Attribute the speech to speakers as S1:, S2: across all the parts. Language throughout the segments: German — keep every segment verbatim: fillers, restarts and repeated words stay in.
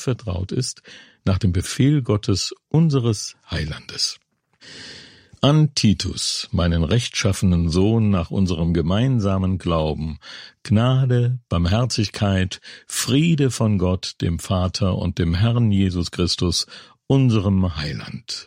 S1: vertraut ist, nach dem Befehl Gottes, unseres Heilandes. An Titus, meinen rechtschaffenen Sohn nach unserem gemeinsamen Glauben, Gnade, Barmherzigkeit, Friede von Gott, dem Vater und dem Herrn Jesus Christus, unserem Heiland.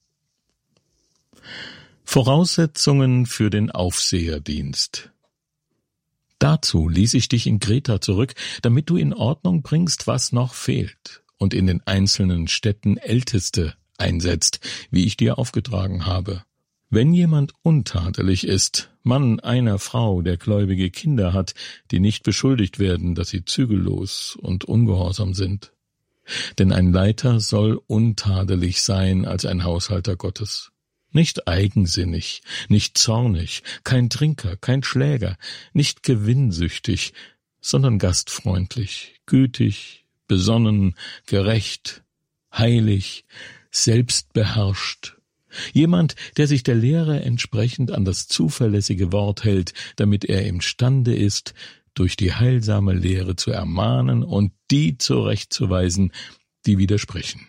S1: Voraussetzungen für den Aufseherdienst. Dazu ließ ich dich in Kreta zurück, damit du in Ordnung bringst, was noch fehlt, und in den einzelnen Städten Älteste einsetzt, wie ich dir aufgetragen habe. Wenn jemand untadelig ist, Mann einer Frau, der gläubige Kinder hat, die nicht beschuldigt werden, dass sie zügellos und ungehorsam sind. Denn ein Leiter soll untadelig sein als ein Haushalter Gottes. Nicht eigensinnig, nicht zornig, kein Trinker, kein Schläger, nicht gewinnsüchtig, sondern gastfreundlich, gütig, besonnen, gerecht, heilig, selbstbeherrscht. Jemand, der sich der Lehre entsprechend an das zuverlässige Wort hält, damit er imstande ist, durch die heilsame Lehre zu ermahnen und die zurechtzuweisen, die widersprechen.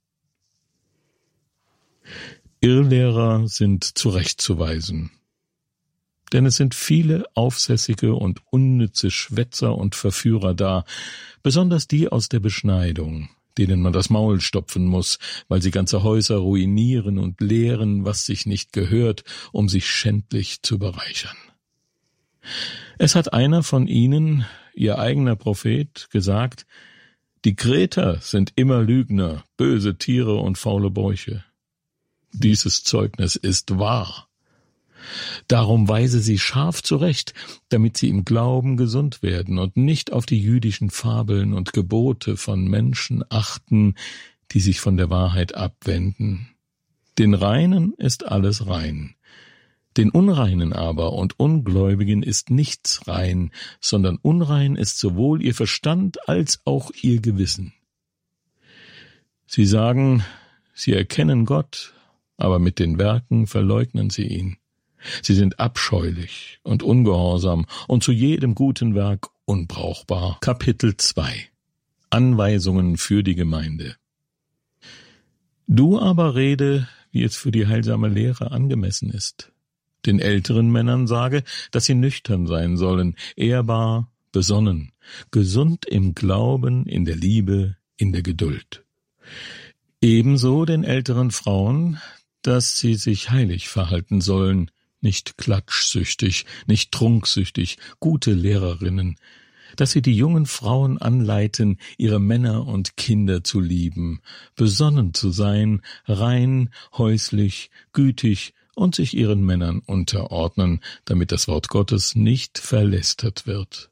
S1: Irrlehrer sind zurechtzuweisen, denn es sind viele aufsässige und unnütze Schwätzer und Verführer da, besonders die aus der Beschneidung, denen man das Maul stopfen muss, weil sie ganze Häuser ruinieren und lehren, was sich nicht gehört, um sich schändlich zu bereichern. Es hat einer von ihnen, ihr eigener Prophet, gesagt, die Kreter sind immer Lügner, böse Tiere und faule Bäuche. Dieses Zeugnis ist wahr. Darum weise sie scharf zurecht, damit sie im Glauben gesund werden und nicht auf die jüdischen Fabeln und Gebote von Menschen achten, die sich von der Wahrheit abwenden. Den Reinen ist alles rein. Den Unreinen aber und Ungläubigen ist nichts rein, sondern unrein ist sowohl ihr Verstand als auch ihr Gewissen. Sie sagen, sie erkennen Gott, aber mit den Werken verleugnen sie ihn. Sie sind abscheulich und ungehorsam und zu jedem guten Werk unbrauchbar. Kapitel zwei. Anweisungen für die Gemeinde. Du aber rede, wie es für die heilsame Lehre angemessen ist. Den älteren Männern sage, dass sie nüchtern sein sollen, ehrbar, besonnen, gesund im Glauben, in der Liebe, in der Geduld. Ebenso den älteren Frauen, dass sie sich heilig verhalten sollen, nicht klatschsüchtig, nicht trunksüchtig, gute Lehrerinnen, dass sie die jungen Frauen anleiten, ihre Männer und Kinder zu lieben, besonnen zu sein, rein, häuslich, gütig und sich ihren Männern unterordnen, damit das Wort Gottes nicht verlästert wird.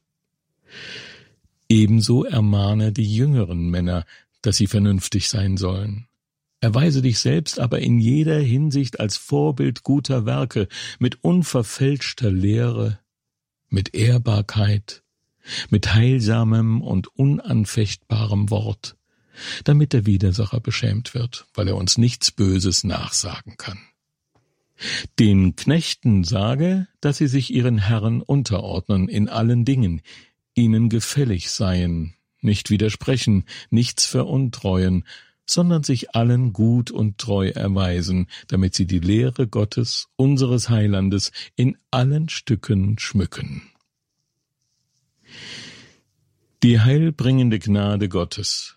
S1: Ebenso ermahne die jüngeren Männer, dass sie vernünftig sein sollen. Erweise dich selbst aber in jeder Hinsicht als Vorbild guter Werke, mit unverfälschter Lehre, mit Ehrbarkeit, mit heilsamem und unanfechtbarem Wort, damit der Widersacher beschämt wird, weil er uns nichts Böses nachsagen kann. Den Knechten sage, dass sie sich ihren Herren unterordnen in allen Dingen, ihnen gefällig seien, nicht widersprechen, nichts veruntreuen, sondern sich allen gut und treu erweisen, damit sie die Lehre Gottes, unseres Heilandes, in allen Stücken schmücken. Die heilbringende Gnade Gottes.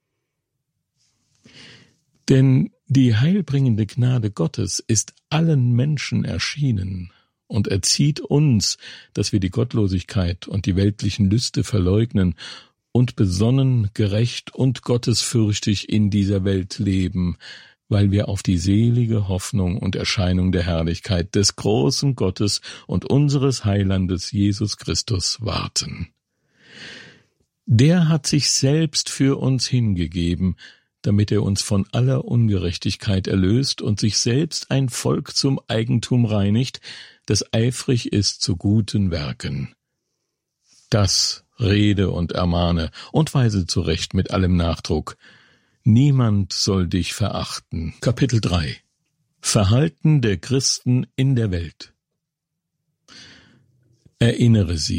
S1: Denn die heilbringende Gnade Gottes ist allen Menschen erschienen und erzieht uns, dass wir die Gottlosigkeit und die weltlichen Lüste verleugnen und besonnen, gerecht und gottesfürchtig in dieser Welt leben, weil wir auf die selige Hoffnung und Erscheinung der Herrlichkeit des großen Gottes und unseres Heilandes Jesus Christus warten. Der hat sich selbst für uns hingegeben, damit er uns von aller Ungerechtigkeit erlöst und sich selbst ein Volk zum Eigentum reinigt, das eifrig ist zu guten Werken. Das rede und ermahne und weise zurecht mit allem Nachdruck. Niemand soll dich verachten. Kapitel drei. Verhalten der Christen in der Welt. Erinnere sie,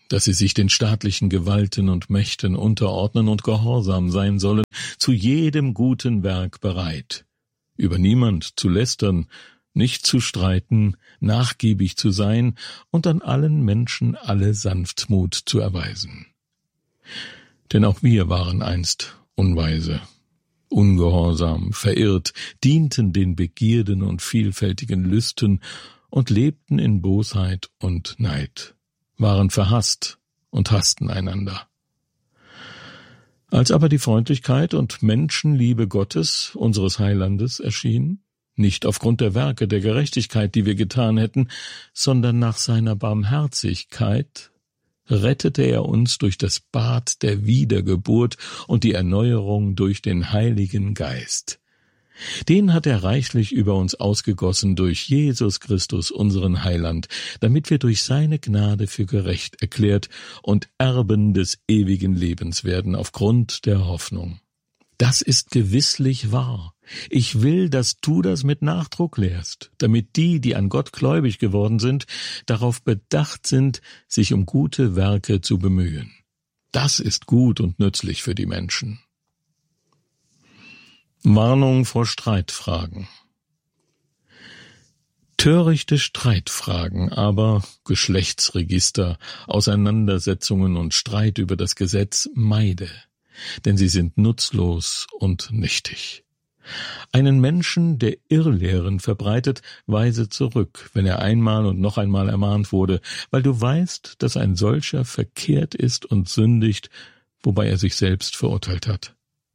S1: dass sie sich den staatlichen Gewalten und Mächten unterordnen und gehorsam sein sollen, zu jedem guten Werk bereit, über niemand zu lästern, nicht zu streiten, nachgiebig zu sein und an allen Menschen alle Sanftmut zu erweisen. Denn auch wir waren einst unweise, ungehorsam, verirrt, dienten den Begierden und vielfältigen Lüsten und lebten in Bosheit und Neid, waren verhasst und hassten einander. Als aber die Freundlichkeit und Menschenliebe Gottes, unseres Heilandes, erschien, nicht aufgrund der Werke der Gerechtigkeit, die wir getan hätten, sondern nach seiner Barmherzigkeit, rettete er uns durch das Bad der Wiedergeburt und die Erneuerung durch den Heiligen Geist. Den hat er reichlich über uns ausgegossen durch Jesus Christus, unseren Heiland, damit wir durch seine Gnade für gerecht erklärt und Erben des ewigen Lebens werden aufgrund der Hoffnung. Das ist gewisslich wahr. Ich will, dass du das mit Nachdruck lehrst, damit die, die an Gott gläubig geworden sind, darauf bedacht sind, sich um gute Werke zu bemühen. Das ist gut und nützlich für die Menschen. Warnung vor Streitfragen. Törichte Streitfragen, aber Geschlechtsregister, Auseinandersetzungen und Streit über das Gesetz meide, denn sie sind nutzlos und nichtig. Einen Menschen, der Irrlehren verbreitet, weise zurück, wenn er einmal und noch einmal ermahnt wurde, weil du weißt, dass ein solcher verkehrt ist und sündigt, wobei er sich selbst verurteilt hat.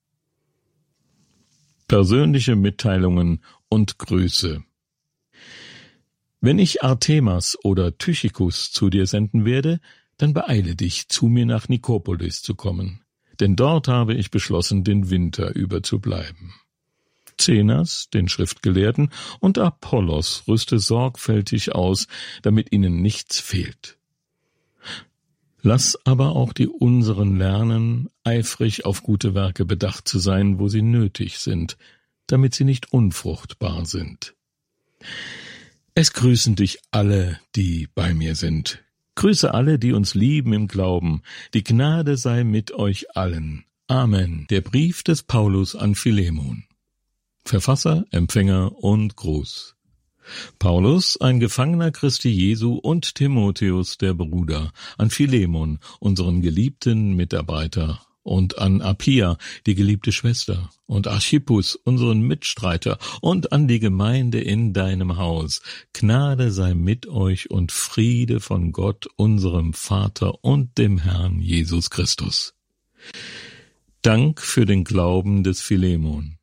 S1: Persönliche Mitteilungen und Grüße. Wenn ich Artemas oder Tychikus zu dir senden werde, dann beeile dich, zu mir nach Nikopolis zu kommen, denn dort habe ich beschlossen, den Winter über zu bleiben. Zenas, den Schriftgelehrten, und Apollos rüste sorgfältig aus, damit ihnen nichts fehlt. Lass aber auch die unseren lernen, eifrig auf gute Werke bedacht zu sein, wo sie nötig sind, damit sie nicht unfruchtbar sind. Es grüßen dich alle, die bei mir sind. Grüße alle, die uns lieben im Glauben. Die Gnade sei mit euch allen. Amen. Der Brief des Paulus an Philemon. Verfasser, Empfänger und Gruß. Paulus, ein Gefangener Christi Jesu, und Timotheus, der Bruder, an Philemon, unseren geliebten Mitarbeiter, und an Apphia, die geliebte Schwester, und Archippus, unseren Mitstreiter, und an die Gemeinde in deinem Haus. Gnade sei mit euch und Friede von Gott, unserem Vater und dem Herrn Jesus Christus. Dank für den Glauben des Philemon.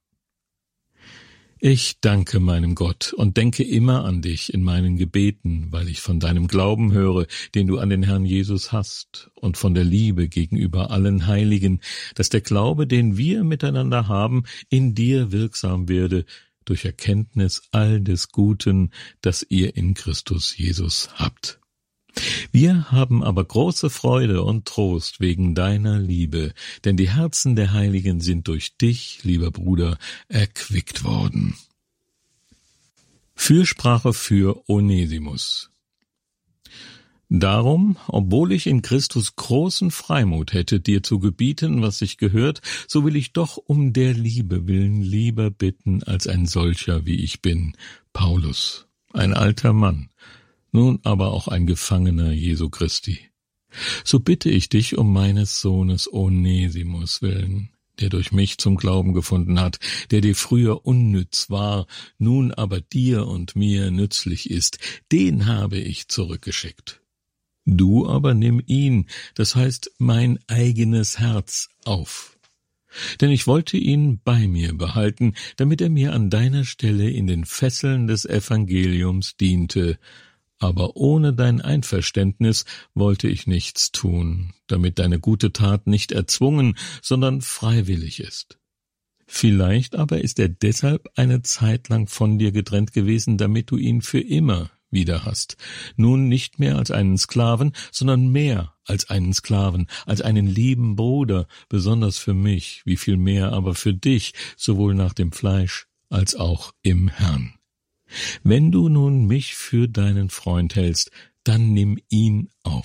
S1: Ich danke meinem Gott und denke immer an dich in meinen Gebeten, weil ich von deinem Glauben höre, den du an den Herrn Jesus hast, und von der Liebe gegenüber allen Heiligen, dass der Glaube, den wir miteinander haben, in dir wirksam werde, durch Erkenntnis all des Guten, das ihr in Christus Jesus habt. Wir haben aber große Freude und Trost wegen deiner Liebe, denn die Herzen der Heiligen sind durch dich, lieber Bruder, erquickt worden. Fürsprache für Onesimus. Darum, obwohl ich in Christus großen Freimut hätte, dir zu gebieten, was sich gehört, so will ich doch um der Liebe willen lieber bitten, als ein solcher, wie ich bin, Paulus, ein alter Mann, nun aber auch ein Gefangener Jesu Christi. So bitte ich dich um meines Sohnes Onesimus willen, der durch mich zum Glauben gefunden hat, der dir früher unnütz war, nun aber dir und mir nützlich ist, den habe ich zurückgeschickt. Du aber nimm ihn, das heißt mein eigenes Herz, auf. Denn ich wollte ihn bei mir behalten, damit er mir an deiner Stelle in den Fesseln des Evangeliums diente, aber ohne dein Einverständnis wollte ich nichts tun, damit deine gute Tat nicht erzwungen, sondern freiwillig ist. Vielleicht aber ist er deshalb eine Zeit lang von dir getrennt gewesen, damit du ihn für immer wieder hast, nun nicht mehr als einen Sklaven, sondern mehr als einen Sklaven, als einen lieben Bruder, besonders für mich, wie viel mehr aber für dich, sowohl nach dem Fleisch als auch im Herrn. Wenn du nun mich für deinen Freund hältst, dann nimm ihn auf.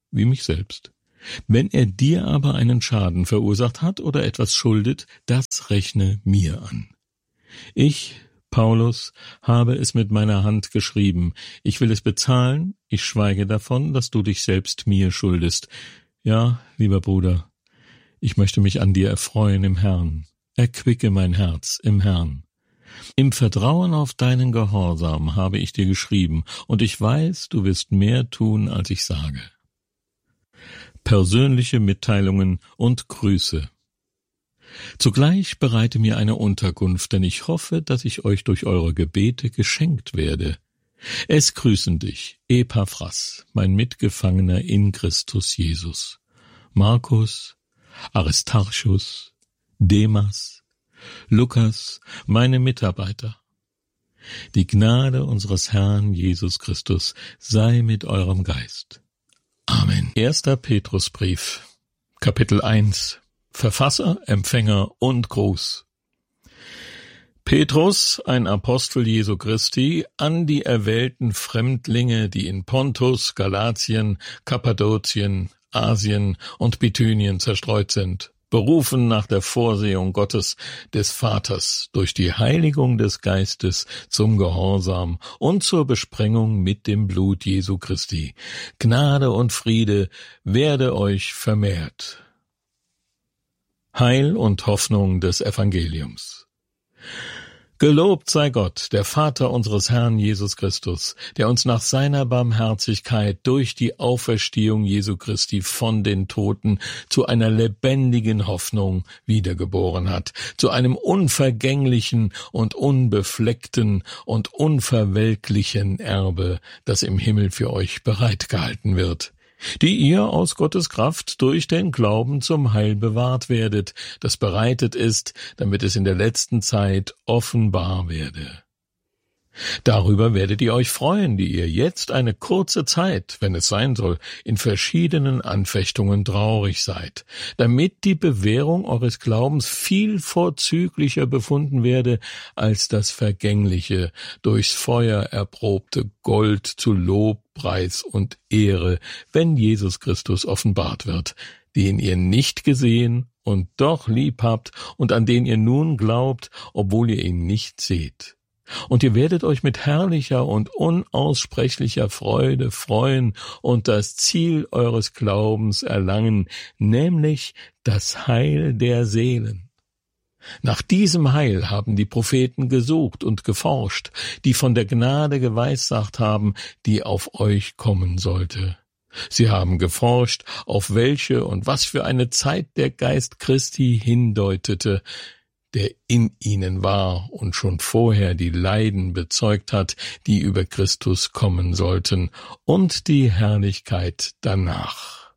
S1: wie mich selbst. Wenn er dir aber einen Schaden verursacht hat oder etwas schuldet, das rechne mir an. Ich, Paulus, habe es mit meiner Hand geschrieben. Ich will es bezahlen, ich schweige davon, dass du dich selbst mir schuldest. Ja, lieber Bruder, ich möchte mich an dir erfreuen im Herrn. Erquicke mein Herz im Herrn. Im Vertrauen auf deinen Gehorsam habe ich dir geschrieben, und ich weiß, du wirst mehr tun, als ich sage. Persönliche Mitteilungen und Grüße. Zugleich bereite mir eine Unterkunft, denn ich hoffe, dass ich euch durch eure Gebete geschenkt werde. Es grüßen dich, Epaphras, mein Mitgefangener in Christus Jesus, Markus, Aristarchus, Demas, Lukas, meine Mitarbeiter. Die Gnade unseres Herrn Jesus Christus sei mit eurem Geist. Amen. Erster Petrusbrief, Kapitel eins. Verfasser, Empfänger und Gruß. Petrus, ein Apostel Jesu Christi, an die erwählten Fremdlinge, die in Pontus, Galatien, Kappadokien, Asien und Bithynien zerstreut sind, berufen nach der Vorsehung Gottes des Vaters durch die Heiligung des Geistes zum Gehorsam und zur Besprengung mit dem Blut Jesu Christi. Gnade und Friede werde euch vermehrt. Heil und Hoffnung des Evangeliums. Gelobt sei Gott, der Vater unseres Herrn Jesus Christus, der uns nach seiner Barmherzigkeit durch die Auferstehung Jesu Christi von den Toten zu einer lebendigen Hoffnung wiedergeboren hat, zu einem unvergänglichen und unbefleckten und unverwelklichen Erbe, das im Himmel für euch bereitgehalten wird, die ihr aus Gottes Kraft durch den Glauben zum Heil bewahrt werdet, das bereitet ist, damit es in der letzten Zeit offenbar werde. Darüber werdet ihr euch freuen, die ihr jetzt eine kurze Zeit, wenn es sein soll, in verschiedenen Anfechtungen traurig seid, damit die Bewährung eures Glaubens viel vorzüglicher befunden werde als das vergängliche, durchs Feuer erprobte Gold zu Lob, Preis und Ehre, wenn Jesus Christus offenbart wird, den ihr nicht gesehen und doch lieb habt und an den ihr nun glaubt, obwohl ihr ihn nicht seht. Und ihr werdet euch mit herrlicher und unaussprechlicher Freude freuen und das Ziel eures Glaubens erlangen, nämlich das Heil der Seelen. Nach diesem Heil haben die Propheten gesucht und geforscht, die von der Gnade geweissagt haben, die auf euch kommen sollte. Sie haben geforscht, auf welche und was für eine Zeit der Geist Christi hindeutete, der in ihnen war und schon vorher die Leiden bezeugt hat, die über Christus kommen sollten, und die Herrlichkeit danach.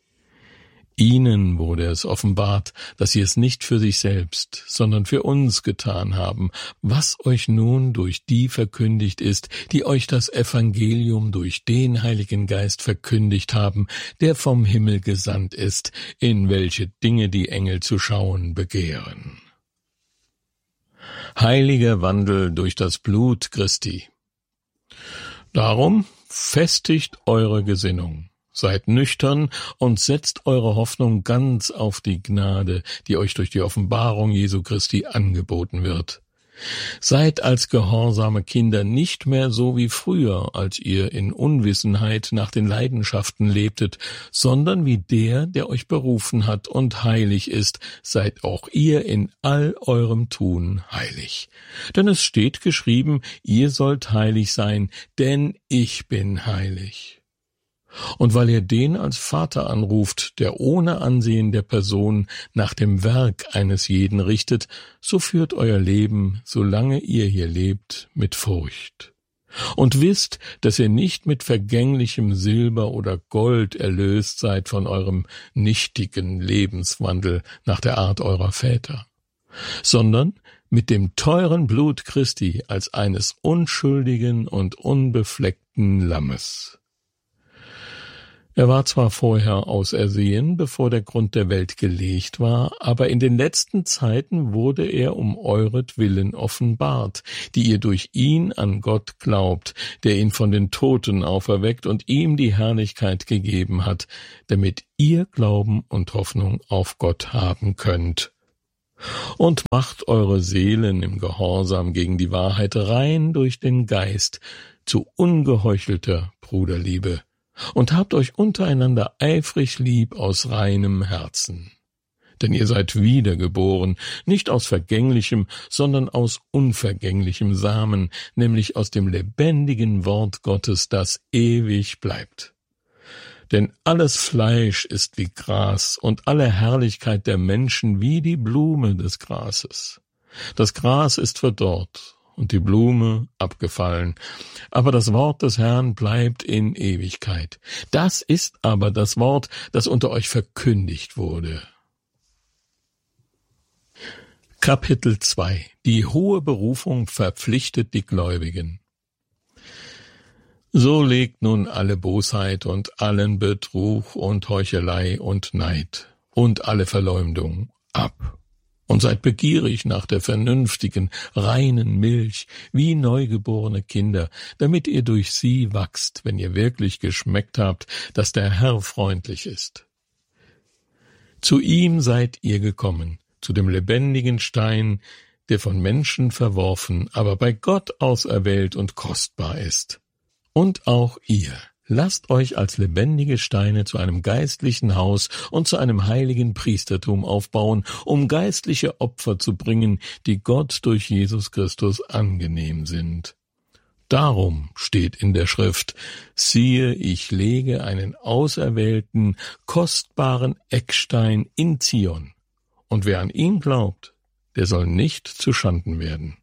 S1: Ihnen wurde es offenbart, dass sie es nicht für sich selbst, sondern für uns getan haben, was euch nun durch die verkündigt ist, die euch das Evangelium durch den Heiligen Geist verkündigt haben, der vom Himmel gesandt ist, in welche Dinge die Engel zu schauen begehren. Heiliger Wandel durch das Blut Christi. Darum festigt eure Gesinnung, seid nüchtern und setzt eure Hoffnung ganz auf die Gnade, die euch durch die Offenbarung Jesu Christi angeboten wird. Seid als gehorsame Kinder nicht mehr so wie früher, als ihr in Unwissenheit nach den Leidenschaften lebtet, sondern wie der, der euch berufen hat und heilig ist, seid auch ihr in all eurem Tun heilig. Denn es steht geschrieben, ihr sollt heilig sein, denn ich bin heilig. Und weil ihr den als Vater anruft, der ohne Ansehen der Person nach dem Werk eines jeden richtet, so führt euer Leben, solange ihr hier lebt, mit Furcht. Und wisst, dass ihr nicht mit vergänglichem Silber oder Gold erlöst seid von eurem nichtigen Lebenswandel nach der Art eurer Väter, sondern mit dem teuren Blut Christi als eines unschuldigen und unbefleckten Lammes. Er war zwar vorher ausersehen, bevor der Grund der Welt gelegt war, aber in den letzten Zeiten wurde er um euretwillen offenbart, die ihr durch ihn an Gott glaubt, der ihn von den Toten auferweckt und ihm die Herrlichkeit gegeben hat, damit ihr Glauben und Hoffnung auf Gott haben könnt. Und macht eure Seelen im Gehorsam gegen die Wahrheit rein durch den Geist zu ungeheuchelter Bruderliebe. Und habt euch untereinander eifrig lieb aus reinem Herzen. Denn ihr seid wiedergeboren, nicht aus vergänglichem, sondern aus unvergänglichem Samen, nämlich aus dem lebendigen Wort Gottes, das ewig bleibt. Denn alles Fleisch ist wie Gras und alle Herrlichkeit der Menschen wie die Blume des Grases. Das Gras ist verdorrt und die Blume abgefallen, aber das Wort des Herrn bleibt in Ewigkeit. Das ist aber das Wort, das unter euch verkündigt wurde. Kapitel zwei. Die hohe Berufung verpflichtet die Gläubigen. So legt nun alle Bosheit und allen Betrug und Heuchelei und Neid und alle Verleumdung ab. Und seid begierig nach der vernünftigen, reinen Milch, wie neugeborene Kinder, damit ihr durch sie wachst, wenn ihr wirklich geschmeckt habt, dass der Herr freundlich ist. Zu ihm seid ihr gekommen, zu dem lebendigen Stein, der von Menschen verworfen, aber bei Gott auserwählt und kostbar ist. Und auch ihr. Lasst euch als lebendige Steine zu einem geistlichen Haus und zu einem heiligen Priestertum aufbauen, um geistliche Opfer zu bringen, die Gott durch Jesus Christus angenehm sind. Darum steht in der Schrift: Siehe, ich lege einen auserwählten, kostbaren Eckstein in Zion, und wer an ihn glaubt, der soll nicht zuschanden werden.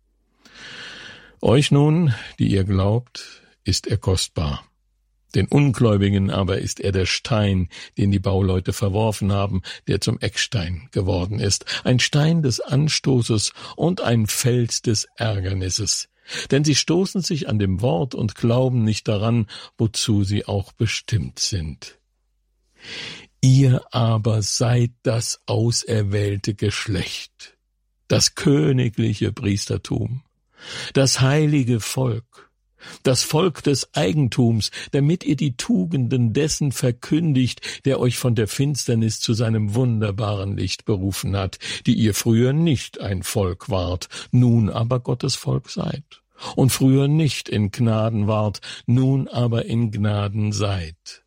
S1: Euch nun, die ihr glaubt, ist er kostbar. Den Ungläubigen aber ist er der Stein, den die Bauleute verworfen haben, der zum Eckstein geworden ist, ein Stein des Anstoßes und ein Fels des Ärgernisses. Denn sie stoßen sich an dem Wort und glauben nicht daran, wozu sie auch bestimmt sind. Ihr aber seid das auserwählte Geschlecht, das königliche Priestertum, das heilige Volk, das Volk des Eigentums, damit ihr die Tugenden dessen verkündigt, der euch von der Finsternis zu seinem wunderbaren Licht berufen hat, die ihr früher nicht ein Volk wart, nun aber Gottes Volk seid, und früher nicht in Gnaden wart, nun aber in Gnaden seid.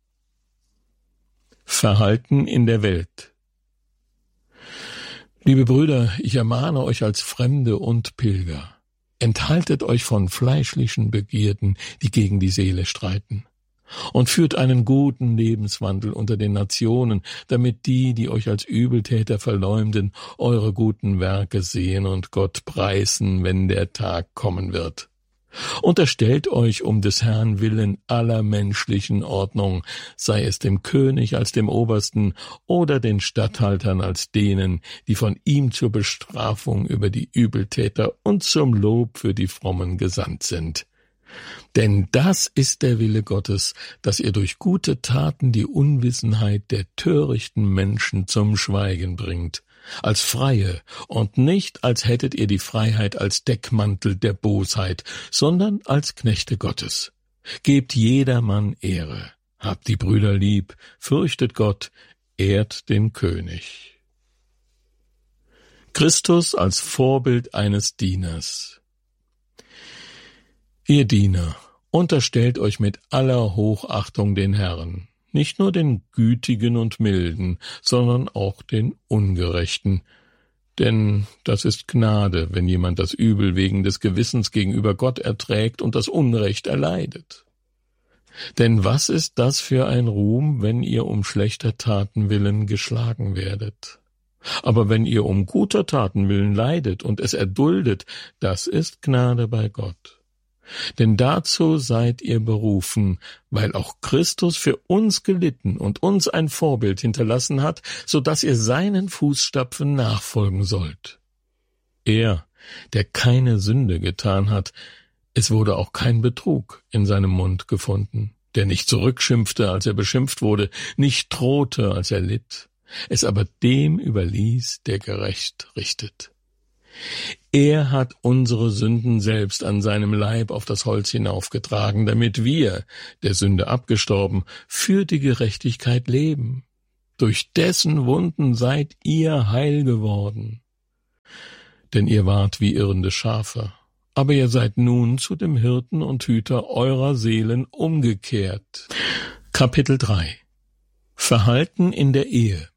S1: Verhalten in der Welt. Liebe Brüder, ich ermahne euch als Fremde und Pilger: Enthaltet euch von fleischlichen Begierden, die gegen die Seele streiten, und führt einen guten Lebenswandel unter den Nationen, damit die, die euch als Übeltäter verleumden, eure guten Werke sehen und Gott preisen, wenn der Tag kommen wird. Unterstellt euch um des Herrn willen aller menschlichen Ordnung, sei es dem König als dem Obersten oder den Statthaltern als denen, die von ihm zur Bestrafung über die Übeltäter und zum Lob für die Frommen gesandt sind. Denn das ist der Wille Gottes, dass ihr durch gute Taten die Unwissenheit der törichten Menschen zum Schweigen bringt, als Freie und nicht, als hättet ihr die Freiheit als Deckmantel der Bosheit, sondern als Knechte Gottes. Gebt jedermann Ehre, habt die Brüder lieb, fürchtet Gott, ehrt den König. Christus als Vorbild eines Dieners. Ihr Diener, unterstellt euch mit aller Hochachtung den Herrn, nicht nur den Gütigen und Milden, sondern auch den Ungerechten. Denn das ist Gnade, wenn jemand das Übel wegen des Gewissens gegenüber Gott erträgt und das Unrecht erleidet. Denn was ist das für ein Ruhm, wenn ihr um schlechter Taten willen geschlagen werdet? Aber wenn ihr um guter Taten willen leidet und es erduldet, das ist Gnade bei Gott. Denn dazu seid ihr berufen, weil auch Christus für uns gelitten und uns ein Vorbild hinterlassen hat, so dass ihr seinen Fußstapfen nachfolgen sollt. Er, der keine Sünde getan hat, es wurde auch kein Betrug in seinem Mund gefunden, der nicht zurückschimpfte, als er beschimpft wurde, nicht drohte, als er litt, es aber dem überließ, der gerecht richtet. Er hat unsere Sünden selbst an seinem Leib auf das Holz hinaufgetragen, damit wir, der Sünde abgestorben, für die Gerechtigkeit leben. Durch dessen Wunden seid ihr heil geworden. Denn ihr wart wie irrende Schafe, aber ihr seid nun zu dem Hirten und Hüter eurer Seelen umgekehrt. Kapitel drei. Verhalten in der Ehe.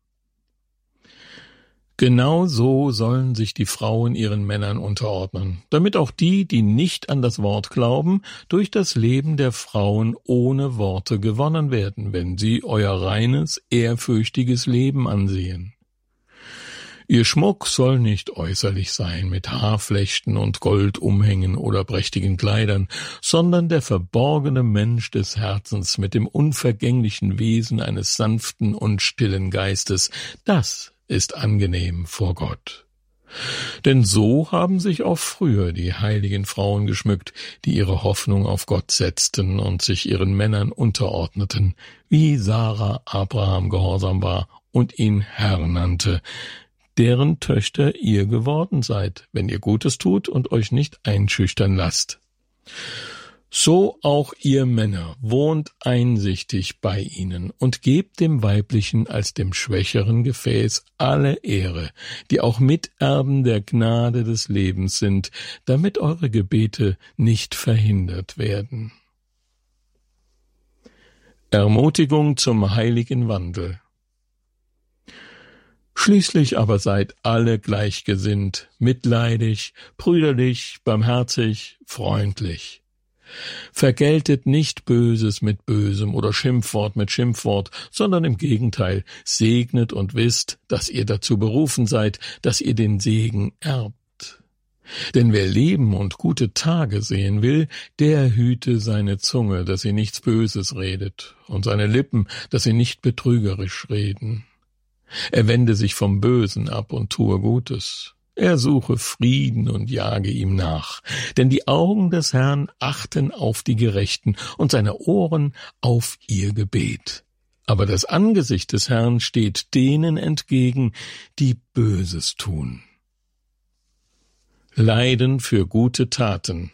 S1: Genau so sollen sich die Frauen ihren Männern unterordnen, damit auch die, die nicht an das Wort glauben, durch das Leben der Frauen ohne Worte gewonnen werden, wenn sie euer reines, ehrfürchtiges Leben ansehen. Ihr Schmuck soll nicht äußerlich sein mit Haarflechten und Goldumhängen oder prächtigen Kleidern, sondern der verborgene Mensch des Herzens mit dem unvergänglichen Wesen eines sanften und stillen Geistes, das ist angenehm vor Gott. Denn so haben sich auch früher die heiligen Frauen geschmückt, die ihre Hoffnung auf Gott setzten und sich ihren Männern unterordneten, wie Sarah Abraham gehorsam war und ihn Herr nannte, deren Töchter ihr geworden seid, wenn ihr Gutes tut und euch nicht einschüchtern lasst. So auch ihr Männer, wohnt einsichtig bei ihnen und gebt dem Weiblichen als dem schwächeren Gefäß alle Ehre, die auch Miterben der Gnade des Lebens sind, damit eure Gebete nicht verhindert werden. Ermutigung zum heiligen Wandel. Schließlich aber seid alle gleichgesinnt, mitleidig, brüderlich, barmherzig, freundlich. Vergeltet nicht Böses mit Bösem oder Schimpfwort mit Schimpfwort, sondern im Gegenteil, segnet und wisst, dass ihr dazu berufen seid, dass ihr den Segen erbt. Denn wer Leben und gute Tage sehen will, der hüte seine Zunge, dass sie nichts Böses redet, und seine Lippen, dass sie nicht betrügerisch reden. Er wende sich vom Bösen ab und tue Gutes. Er suche Frieden und jage ihm nach, denn die Augen des Herrn achten auf die Gerechten und seine Ohren auf ihr Gebet. Aber das Angesicht des Herrn steht denen entgegen, die Böses tun. Leiden für gute Taten.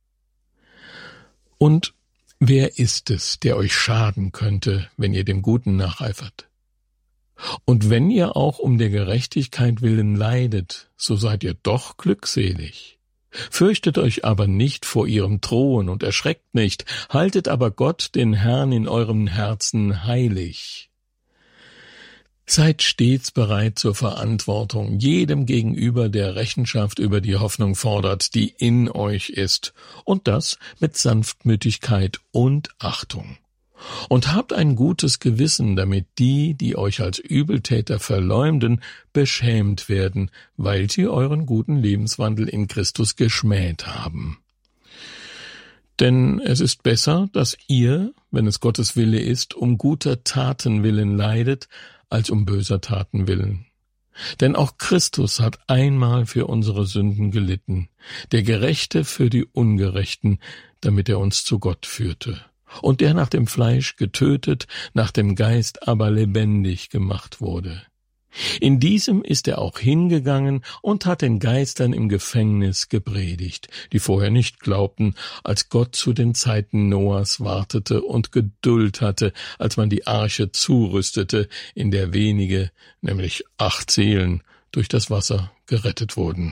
S1: Und wer ist es, der euch schaden könnte, wenn ihr dem Guten nacheifert? Und wenn ihr auch um der Gerechtigkeit willen leidet, so seid ihr doch glückselig. Fürchtet euch aber nicht vor ihrem Drohen und erschreckt nicht, haltet aber Gott, den Herrn, in eurem Herzen heilig. Seid stets bereit zur Verantwortung, jedem gegenüber, der Rechenschaft über die Hoffnung fordert, die in euch ist, und das mit Sanftmütigkeit und Achtung. Und habt ein gutes Gewissen, damit die, die euch als Übeltäter verleumden, beschämt werden, weil sie euren guten Lebenswandel in Christus geschmäht haben. Denn es ist besser, dass ihr, wenn es Gottes Wille ist, um guter Taten willen leidet, als um böser Taten willen. Denn auch Christus hat einmal für unsere Sünden gelitten, der Gerechte für die Ungerechten, damit er uns zu Gott führte. Und der nach dem Fleisch getötet, nach dem Geist aber lebendig gemacht wurde. In diesem ist er auch hingegangen und hat den Geistern im Gefängnis gepredigt, die vorher nicht glaubten, als Gott zu den Zeiten Noahs wartete und Geduld hatte, als man die Arche zurüstete, in der wenige, nämlich acht Seelen, durch das Wasser gerettet wurden.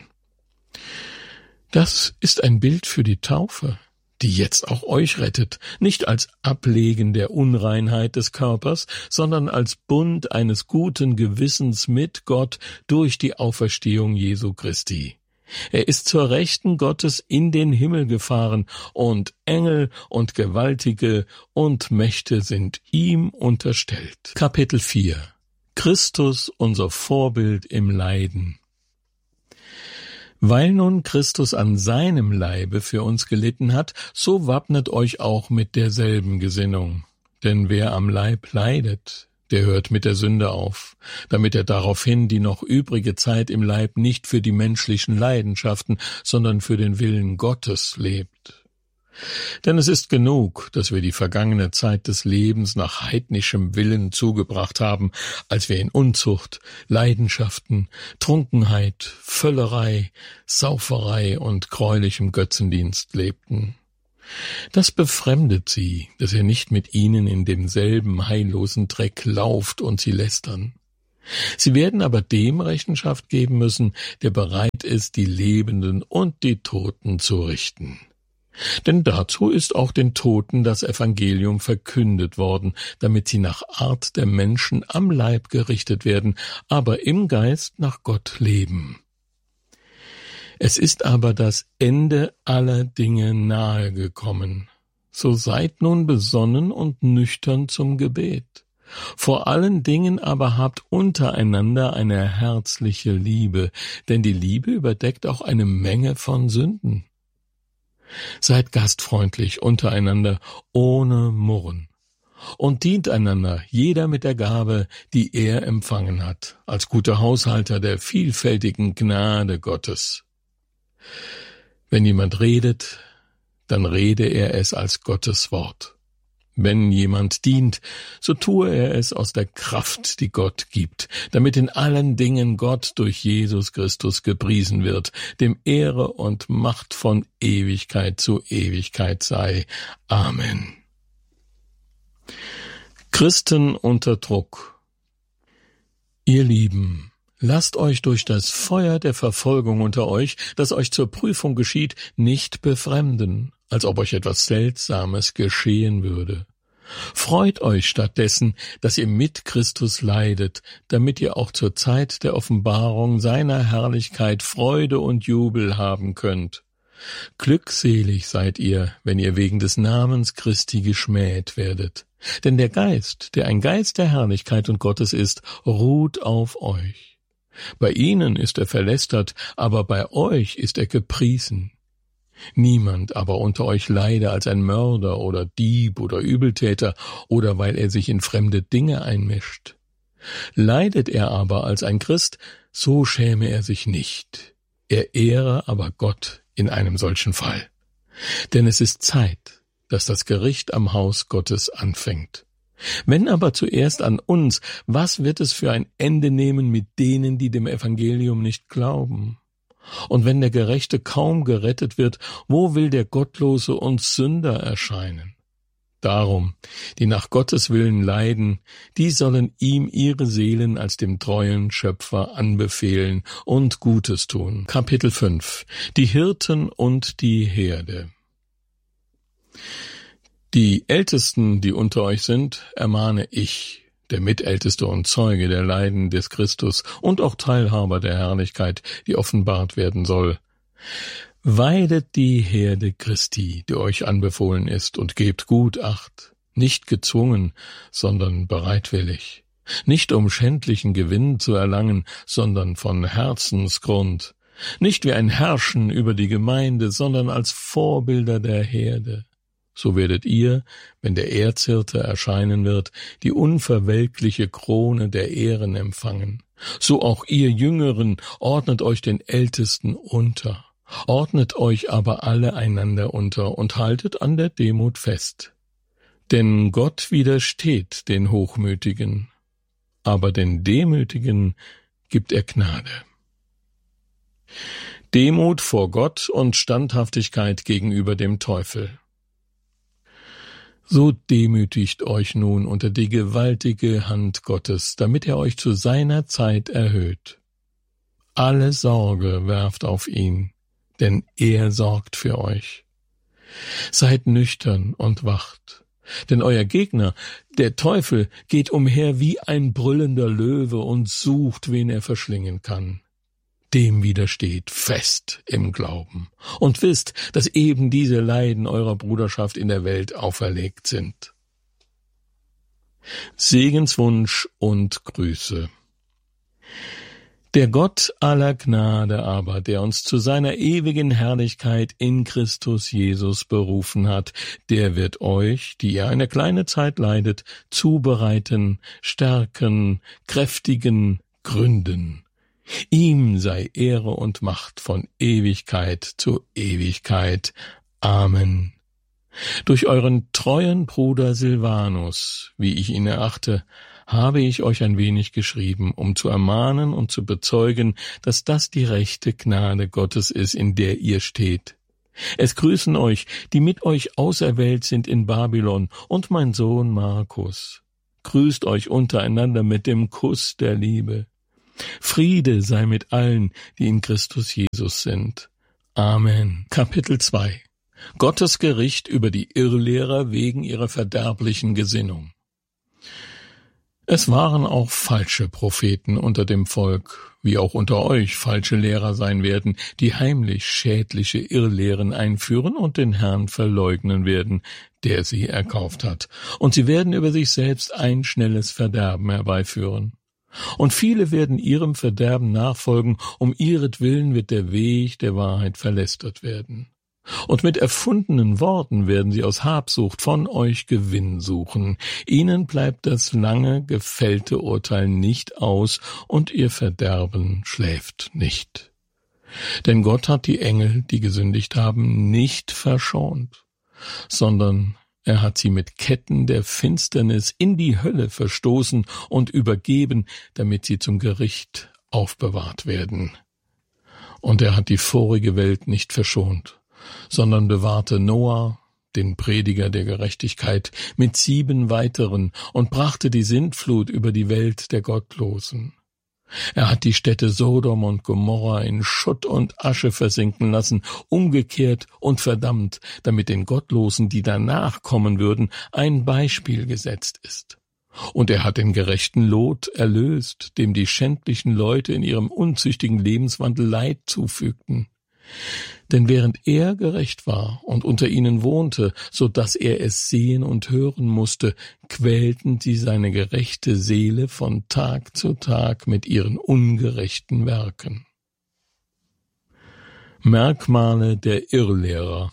S1: Das ist ein Bild für die Taufe, die jetzt auch euch rettet, nicht als Ablegen der Unreinheit des Körpers, sondern als Bund eines guten Gewissens mit Gott durch die Auferstehung Jesu Christi. Er ist zur Rechten Gottes in den Himmel gefahren, und Engel und Gewaltige und Mächte sind ihm unterstellt. Kapitel vier. Christus, unser Vorbild im Leiden. Weil nun Christus an seinem Leibe für uns gelitten hat, so wappnet euch auch mit derselben Gesinnung. Denn wer am Leib leidet, der hört mit der Sünde auf, damit er daraufhin die noch übrige Zeit im Leib nicht für die menschlichen Leidenschaften, sondern für den Willen Gottes lebt. Denn es ist genug, dass wir die vergangene Zeit des Lebens nach heidnischem Willen zugebracht haben, als wir in Unzucht, Leidenschaften, Trunkenheit, Völlerei, Sauferei und gräulichem Götzendienst lebten. Das befremdet sie, dass ihr nicht mit ihnen in demselben heillosen Dreck lauft und sie lästern. Sie werden aber dem Rechenschaft geben müssen, der bereit ist, die Lebenden und die Toten zu richten. Denn dazu ist auch den Toten das Evangelium verkündet worden, damit sie nach Art der Menschen am Leib gerichtet werden, aber im Geist nach Gott leben. Es ist aber das Ende aller Dinge nahe gekommen. So seid nun besonnen und nüchtern zum Gebet. Vor allen Dingen aber habt untereinander eine herzliche Liebe, denn die Liebe überdeckt auch eine Menge von Sünden. Seid gastfreundlich untereinander, ohne Murren, und dient einander, jeder mit der Gabe, die er empfangen hat, als guter Haushalter der vielfältigen Gnade Gottes. Wenn jemand redet, dann rede er es als Gottes Wort. Wenn jemand dient, so tue er es aus der Kraft, die Gott gibt, damit in allen Dingen Gott durch Jesus Christus gepriesen wird, dem Ehre und Macht von Ewigkeit zu Ewigkeit sei. Amen. Christen unter Druck. Ihr Lieben, lasst euch durch das Feuer der Verfolgung unter euch, das euch zur Prüfung geschieht, nicht befremden, als ob euch etwas Seltsames geschehen würde. Freut euch stattdessen, dass ihr mit Christus leidet, damit ihr auch zur Zeit der Offenbarung seiner Herrlichkeit Freude und Jubel haben könnt. Glückselig seid ihr, wenn ihr wegen des Namens Christi geschmäht werdet. Denn der Geist, der ein Geist der Herrlichkeit und Gottes ist, ruht auf euch. Bei ihnen ist er verlästert, aber bei euch ist er gepriesen. Niemand aber unter euch leide als ein Mörder oder Dieb oder Übeltäter oder weil er sich in fremde Dinge einmischt. Leidet er aber als ein Christ, so schäme er sich nicht. Er ehre aber Gott in einem solchen Fall. Denn es ist Zeit, dass das Gericht am Haus Gottes anfängt. Wenn aber zuerst an uns, was wird es für ein Ende nehmen mit denen, die dem Evangelium nicht glauben? Und wenn der Gerechte kaum gerettet wird, wo will der Gottlose und Sünder erscheinen? Darum, die nach Gottes Willen leiden, die sollen ihm ihre Seelen als dem treuen Schöpfer anbefehlen und Gutes tun. Kapitel fünf. Die Hirten und die Herde. Die Ältesten, die unter euch sind, ermahne ich, der Mitälteste und Zeuge der Leiden des Christus und auch Teilhaber der Herrlichkeit, die offenbart werden soll. Weidet die Herde Christi, die euch anbefohlen ist, und gebt gut Acht, nicht gezwungen, sondern bereitwillig, nicht um schändlichen Gewinn zu erlangen, sondern von Herzensgrund, nicht wie ein Herrschen über die Gemeinde, sondern als Vorbilder der Herde. So werdet ihr, wenn der Erzhirte erscheinen wird, die unverwelkliche Krone der Ehren empfangen. So auch ihr Jüngeren ordnet euch den Ältesten unter. Ordnet euch aber alle einander unter und haltet an der Demut fest. Denn Gott widersteht den Hochmütigen, aber den Demütigen gibt er Gnade. Demut vor Gott und Standhaftigkeit gegenüber dem Teufel. So demütigt euch nun unter die gewaltige Hand Gottes, damit er euch zu seiner Zeit erhöht. Alle Sorge werft auf ihn, denn er sorgt für euch. Seid nüchtern und wacht, denn euer Gegner, der Teufel, geht umher wie ein brüllender Löwe und sucht, wen er verschlingen kann. Dem widersteht fest im Glauben und wisst, dass eben diese Leiden eurer Bruderschaft in der Welt auferlegt sind. Segenswunsch und Grüße. Der Gott aller Gnade aber, der uns zu seiner ewigen Herrlichkeit in Christus Jesus berufen hat, der wird euch, die ihr eine kleine Zeit leidet, zubereiten, stärken, kräftigen, gründen. Ihm sei Ehre und Macht von Ewigkeit zu Ewigkeit. Amen. Durch euren treuen Bruder Silvanus, wie ich ihn erachte, habe ich euch ein wenig geschrieben, um zu ermahnen und zu bezeugen, dass das die rechte Gnade Gottes ist, in der ihr steht. Es grüßen euch, die mit euch auserwählt sind in Babylon, und mein Sohn Markus. Grüßt euch untereinander mit dem Kuss der Liebe. Friede sei mit allen, die in Christus Jesus sind. Amen. Kapitel zwei. Gottes Gericht über die Irrlehrer wegen ihrer verderblichen Gesinnung. Es waren auch falsche Propheten unter dem Volk, wie auch unter euch falsche Lehrer sein werden, die heimlich schädliche Irrlehren einführen und den Herrn verleugnen werden, der sie erkauft hat. Und sie werden über sich selbst ein schnelles Verderben herbeiführen. Und viele werden ihrem Verderben nachfolgen, um ihretwillen wird der Weg der Wahrheit verlästert werden. Und mit erfundenen Worten werden sie aus Habsucht von euch Gewinn suchen. Ihnen bleibt das lange gefällte Urteil nicht aus, und ihr Verderben schläft nicht. Denn Gott hat die Engel, die gesündigt haben, nicht verschont, sondern er hat sie mit Ketten der Finsternis in die Hölle verstoßen und übergeben, damit sie zum Gericht aufbewahrt werden. Und er hat die vorige Welt nicht verschont, sondern bewahrte Noah, den Prediger der Gerechtigkeit, mit sieben weiteren und brachte die Sintflut über die Welt der Gottlosen. Er hat die Städte Sodom und Gomorra in Schutt und Asche versinken lassen, umgekehrt und verdammt, damit den Gottlosen, die danach kommen würden, ein Beispiel gesetzt ist. Und er hat den gerechten Lot erlöst, dem die schändlichen Leute in ihrem unzüchtigen Lebenswandel Leid zufügten. Denn während er gerecht war und unter ihnen wohnte, so dass er es sehen und hören musste, quälten sie seine gerechte Seele von Tag zu Tag mit ihren ungerechten Werken. Merkmale der Irrlehrer.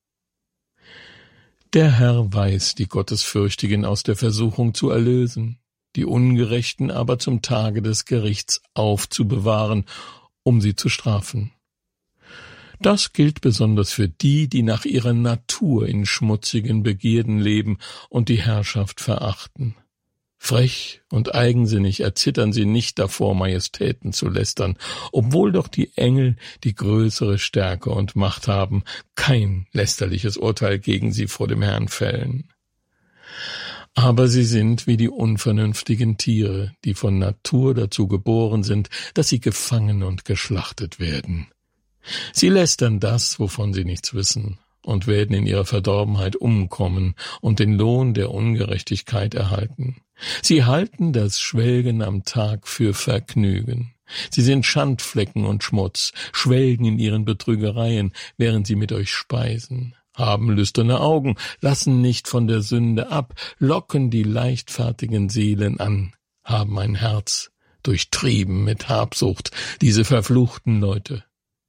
S1: Der Herr weiß, die Gottesfürchtigen aus der Versuchung zu erlösen, die Ungerechten aber zum Tage des Gerichts aufzubewahren, um sie zu strafen. Das gilt besonders für die, die nach ihrer Natur in schmutzigen Begierden leben und die Herrschaft verachten. Frech und eigensinnig erzittern sie nicht davor, Majestäten zu lästern, obwohl doch die Engel die größere Stärke und Macht haben, kein lästerliches Urteil gegen sie vor dem Herrn fällen. Aber sie sind wie die unvernünftigen Tiere, die von Natur dazu geboren sind, dass sie gefangen und geschlachtet werden. Sie lästern das, wovon sie nichts wissen, und werden in ihrer Verdorbenheit umkommen und den Lohn der Ungerechtigkeit erhalten. Sie halten das Schwelgen am Tag für Vergnügen. Sie sind Schandflecken und Schmutz, schwelgen in ihren Betrügereien, während sie mit euch speisen, haben lüsterne Augen, lassen nicht von der Sünde ab, locken die leichtfertigen Seelen an, haben ein Herz durchtrieben mit Habsucht, diese verfluchten Leute.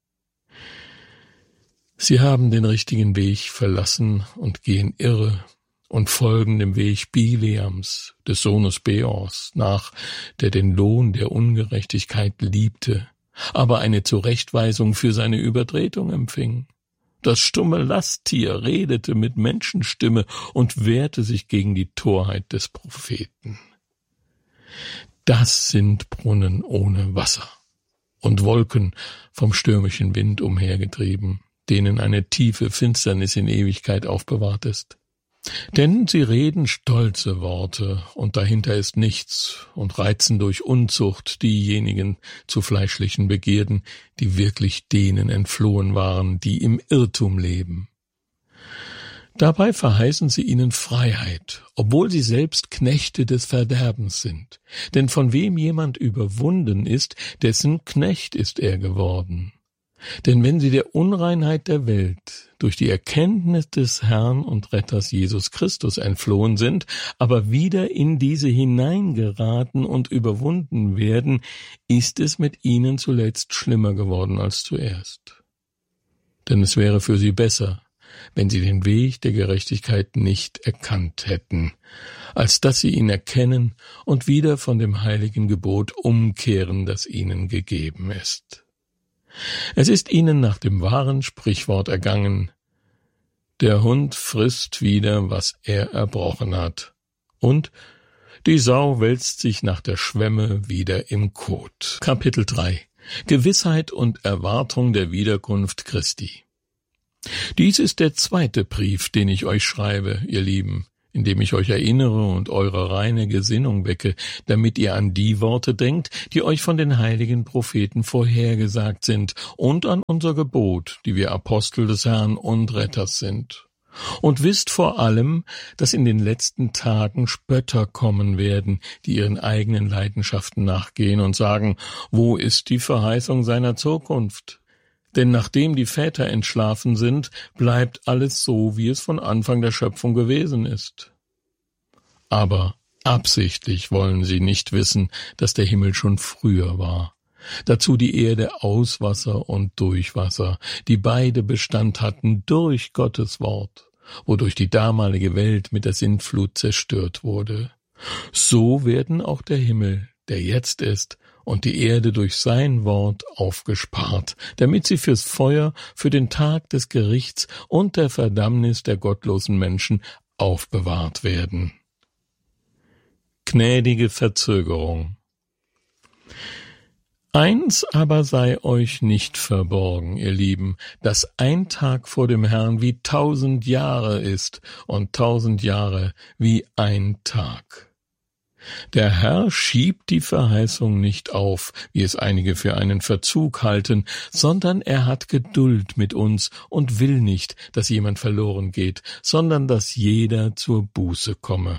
S1: Sie haben den richtigen Weg verlassen und gehen irre und folgen dem Weg Bileams, des Sohnes Beors, nach, der den Lohn der Ungerechtigkeit liebte, aber eine Zurechtweisung für seine Übertretung empfing. Das stumme Lasttier redete mit Menschenstimme und wehrte sich gegen die Torheit des Propheten. Das sind Brunnen ohne Wasser und Wolken vom stürmischen Wind umhergetrieben, denen eine tiefe Finsternis in Ewigkeit aufbewahrt ist. Denn sie reden stolze Worte, und dahinter ist nichts, und reizen durch Unzucht diejenigen zu fleischlichen Begierden, die wirklich denen entflohen waren, die im Irrtum leben. Dabei verheißen sie ihnen Freiheit, obwohl sie selbst Knechte des Verderbens sind. Denn von wem jemand überwunden ist, dessen Knecht ist er geworden. Denn wenn sie der Unreinheit der Welt durch die Erkenntnis des Herrn und Retters Jesus Christus entflohen sind, aber wieder in diese hineingeraten und überwunden werden, ist es mit ihnen zuletzt schlimmer geworden als zuerst. Denn es wäre für sie besser, wenn sie den Weg der Gerechtigkeit nicht erkannt hätten, als dass sie ihn erkennen und wieder von dem heiligen Gebot umkehren, das ihnen gegeben ist. Es ist ihnen nach dem wahren Sprichwort ergangen: Der Hund frisst wieder, was er erbrochen hat. Und die Sau wälzt sich nach der Schwemme wieder im Kot. Kapitel drei. Gewissheit und Erwartung der Wiederkunft Christi. Dies ist der zweite Brief, den ich euch schreibe, ihr Lieben, indem ich euch erinnere und eure reine Gesinnung wecke, damit ihr an die Worte denkt, die euch von den heiligen Propheten vorhergesagt sind, und an unser Gebot, die wir Apostel des Herrn und Retters sind. Und wisst vor allem, dass in den letzten Tagen Spötter kommen werden, die ihren eigenen Leidenschaften nachgehen und sagen, wo ist die Verheißung seiner Zukunft? Denn nachdem die Väter entschlafen sind, bleibt alles so, wie es von Anfang der Schöpfung gewesen ist. Aber absichtlich wollen sie nicht wissen, dass der Himmel schon früher war. Dazu die Erde aus Wasser und durch Wasser, die beide Bestand hatten durch Gottes Wort, wodurch die damalige Welt mit der Sintflut zerstört wurde. So werden auch der Himmel, der jetzt ist, und die Erde durch sein Wort aufgespart, damit sie fürs Feuer, für den Tag des Gerichts und der Verdammnis der gottlosen Menschen aufbewahrt werden. Gnädige Verzögerung. Eins aber sei euch nicht verborgen, ihr Lieben, dass ein Tag vor dem Herrn wie tausend Jahre ist und tausend Jahre wie ein Tag. Der Herr schiebt die Verheißung nicht auf, wie es einige für einen Verzug halten, sondern er hat Geduld mit uns und will nicht, dass jemand verloren geht, sondern dass jeder zur Buße komme.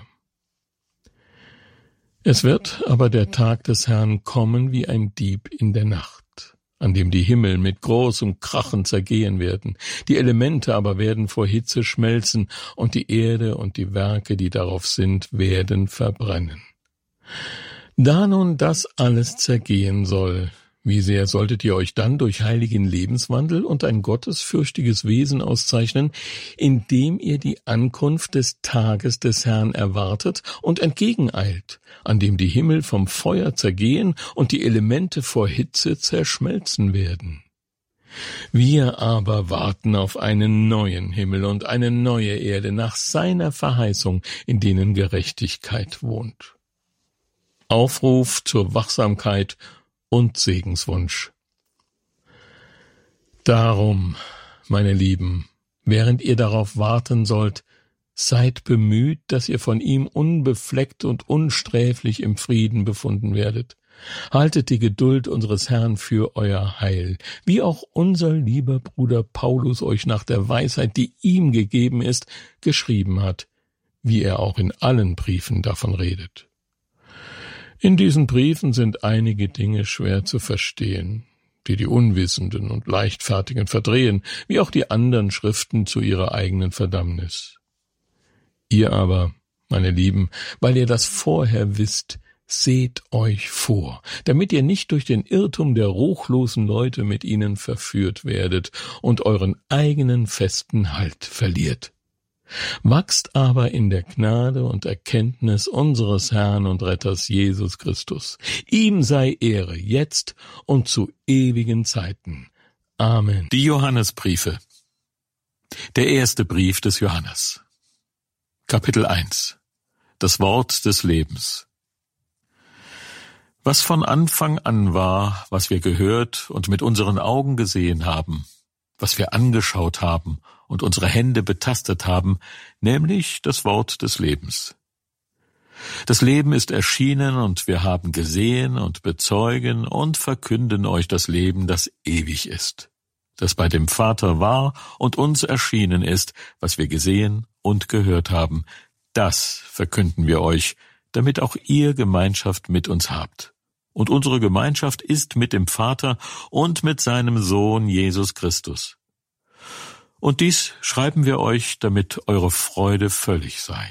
S1: Es wird aber der Tag des Herrn kommen wie ein Dieb in der Nacht, an dem die Himmel mit großem Krachen zergehen werden, die Elemente aber werden vor Hitze schmelzen, und die Erde und die Werke, die darauf sind, werden verbrennen. Da nun das alles zergehen soll, wie sehr solltet ihr euch dann durch heiligen Lebenswandel und ein gottesfürchtiges Wesen auszeichnen, indem ihr die Ankunft des Tages des Herrn erwartet und entgegeneilt, an dem die Himmel vom Feuer zergehen und die Elemente vor Hitze zerschmelzen werden. Wir aber warten auf einen neuen Himmel und eine neue Erde nach seiner Verheißung, in denen Gerechtigkeit wohnt. Aufruf zur Wachsamkeit und Segenswunsch. Darum, meine Lieben, während ihr darauf warten sollt, seid bemüht, dass ihr von ihm unbefleckt und unsträflich im Frieden befunden werdet. Haltet die Geduld unseres Herrn für euer Heil, wie auch unser lieber Bruder Paulus euch nach der Weisheit, die ihm gegeben ist, geschrieben hat, wie er auch in allen Briefen davon redet. In diesen Briefen sind einige Dinge schwer zu verstehen, die die Unwissenden und Leichtfertigen verdrehen, wie auch die anderen Schriften zu ihrer eigenen Verdammnis. Ihr aber, meine Lieben, weil ihr das vorher wisst, seht euch vor, damit ihr nicht durch den Irrtum der ruchlosen Leute mit ihnen verführt werdet und euren eigenen festen Halt verliert. Wachst aber in der Gnade und Erkenntnis unseres Herrn und Retters Jesus Christus. Ihm sei Ehre jetzt und zu ewigen Zeiten. Amen. Die Johannesbriefe. Der erste Brief des Johannes. Kapitel eins. Das Wort des Lebens. Was von Anfang an war, was wir gehört und mit unseren Augen gesehen haben, was wir angeschaut haben und unsere Hände betastet haben, nämlich das Wort des Lebens. Das Leben ist erschienen, und wir haben gesehen und bezeugen und verkünden euch das Leben, das ewig ist, das bei dem Vater war und uns erschienen ist, was wir gesehen und gehört haben. Das verkünden wir euch, damit auch ihr Gemeinschaft mit uns habt. Und unsere Gemeinschaft ist mit dem Vater und mit seinem Sohn Jesus Christus. Und dies schreiben wir euch, damit eure Freude völlig sei.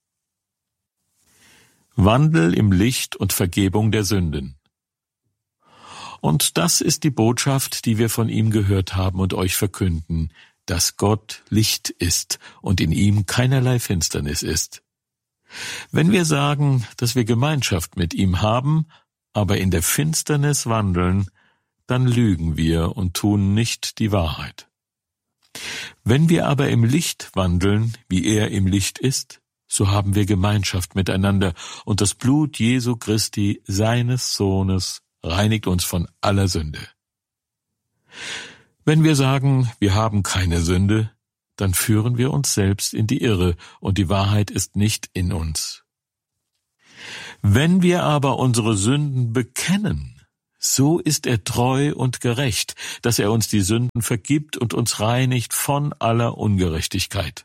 S1: Wandel im Licht und Vergebung der Sünden. Und das ist die Botschaft, die wir von ihm gehört haben und euch verkünden, dass Gott Licht ist und in ihm keinerlei Finsternis ist. Wenn wir sagen, dass wir Gemeinschaft mit ihm haben, aber in der Finsternis wandeln, dann lügen wir und tun nicht die Wahrheit. Wenn wir aber im Licht wandeln, wie er im Licht ist, so haben wir Gemeinschaft miteinander, und das Blut Jesu Christi, seines Sohnes, reinigt uns von aller Sünde. Wenn wir sagen, wir haben keine Sünde, dann führen wir uns selbst in die Irre, und die Wahrheit ist nicht in uns. Wenn wir aber unsere Sünden bekennen, so ist er treu und gerecht, dass er uns die Sünden vergibt und uns reinigt von aller Ungerechtigkeit.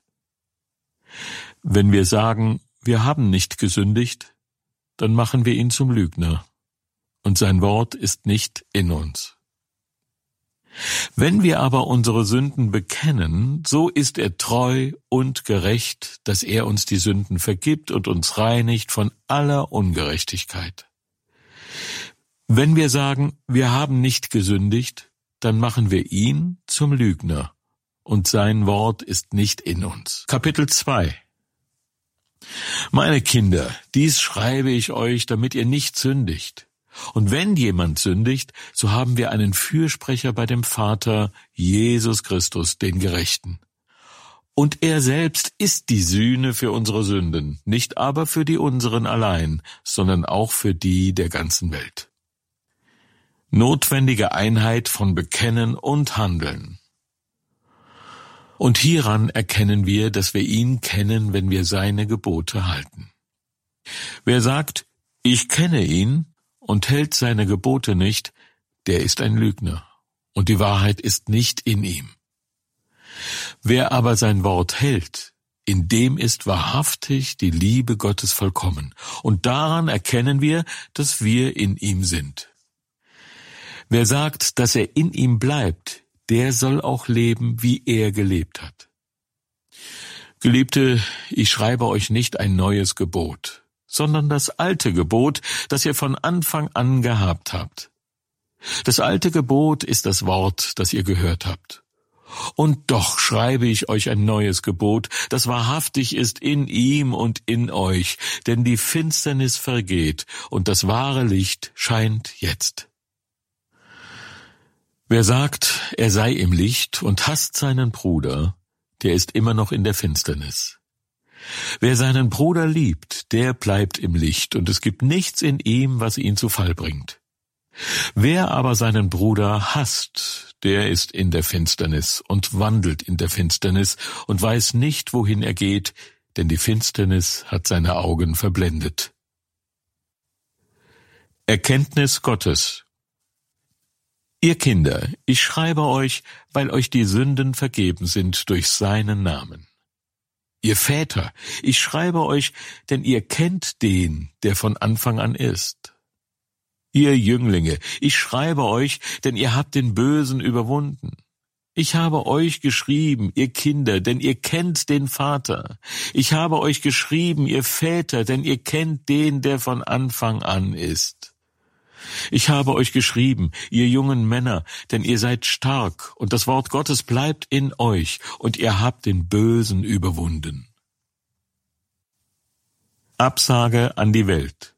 S1: Wenn wir sagen, wir haben nicht gesündigt, dann machen wir ihn zum Lügner, und sein Wort ist nicht in uns. Wenn wir aber unsere Sünden bekennen, so ist er treu und gerecht, dass er uns die Sünden vergibt und uns reinigt von aller Ungerechtigkeit. Wenn wir sagen, wir haben nicht gesündigt, dann machen wir ihn zum Lügner, und sein Wort ist nicht in uns. Kapitel zwei. Meine Kinder, dies schreibe ich euch, damit ihr nicht sündigt. Und wenn jemand sündigt, so haben wir einen Fürsprecher bei dem Vater, Jesus Christus, den Gerechten. Und er selbst ist die Sühne für unsere Sünden, nicht aber für die unseren allein, sondern auch für die der ganzen Welt. Notwendige Einheit von Bekennen und Handeln. Und hieran erkennen wir, dass wir ihn kennen, wenn wir seine Gebote halten. Wer sagt, ich kenne ihn, und hält seine Gebote nicht, der ist ein Lügner, und die Wahrheit ist nicht in ihm. Wer aber sein Wort hält, in dem ist wahrhaftig die Liebe Gottes vollkommen, und daran erkennen wir, dass wir in ihm sind. Wer sagt, dass er in ihm bleibt, der soll auch leben, wie er gelebt hat. Geliebte, ich schreibe euch nicht ein neues Gebot, sondern das alte Gebot, das ihr von Anfang an gehabt habt. Das alte Gebot ist das Wort, das ihr gehört habt. Und doch schreibe ich euch ein neues Gebot, das wahrhaftig ist in ihm und in euch, denn die Finsternis vergeht und das wahre Licht scheint jetzt. Wer sagt, er sei im Licht und hasst seinen Bruder, der ist immer noch in der Finsternis. Wer seinen Bruder liebt, der bleibt im Licht, und es gibt nichts in ihm, was ihn zu Fall bringt. Wer aber seinen Bruder hasst, der ist in der Finsternis und wandelt in der Finsternis und weiß nicht, wohin er geht, denn die Finsternis hat seine Augen verblendet. Erkenntnis Gottes. Ihr Kinder, ich schreibe euch, weil euch die Sünden vergeben sind durch seinen Namen. Ihr Väter, ich schreibe euch, denn ihr kennt den, der von Anfang an ist. Ihr Jünglinge, ich schreibe euch, denn ihr habt den Bösen überwunden. Ich habe euch geschrieben, ihr Kinder, denn ihr kennt den Vater. Ich habe euch geschrieben, ihr Väter, denn ihr kennt den, der von Anfang an ist. Ich habe euch geschrieben, ihr jungen Männer, denn ihr seid stark, und das Wort Gottes bleibt in euch, und ihr habt den Bösen überwunden. Absage an die Welt.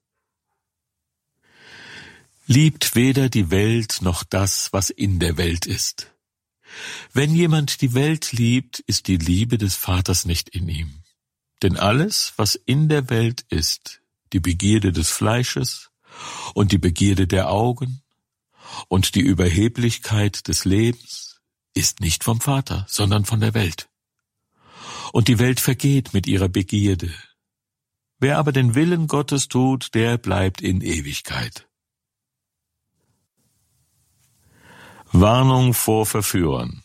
S1: Liebt weder die Welt noch das, was in der Welt ist. Wenn jemand die Welt liebt, ist die Liebe des Vaters nicht in ihm. Denn alles, was in der Welt ist, die Begierde des Fleisches und die Begierde der Augen und die Überheblichkeit des Lebens, ist nicht vom Vater, sondern von der Welt. Und die Welt vergeht mit ihrer Begierde. Wer aber den Willen Gottes tut, der bleibt in Ewigkeit. Warnung vor Verführern.